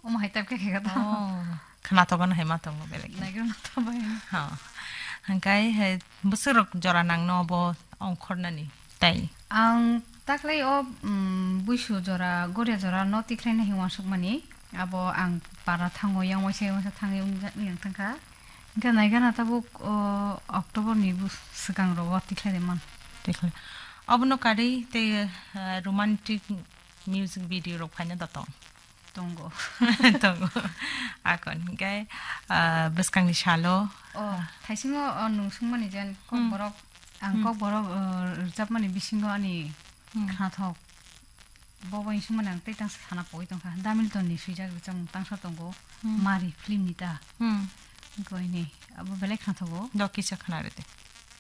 하이탑 개개가다. 그나토건 해마토고 벨레. 나기로 나타봐요. 한가이 무스럭 저라낭 노보 엉코르나니 따이. 앙 딱라이 부이수 저라 고려 저라 노티클레네 히와숙마니 아보 앙 바라 탕고 양모세 와서 탕에 웅장탕가. 그러니까 나이가 나타보 어크토버 니부 스강로 워티클레만. देखो अब नो कारी ते रोमांटिक म्यूजिक वीडियो रो फाइना दतो 동고. 동고 아건 게 버스강리 샬로 다시모 농승만이 전 꼭버럭 안꼭 버럭 잡만이 비신거 아니 하나 버버인 승만 안 때땅 하나 보이던 가 다밀던 시작 좀 땅섰던 거 마리 필름니다. 이거니 아버 벨레 하나고 너 기차 하나래데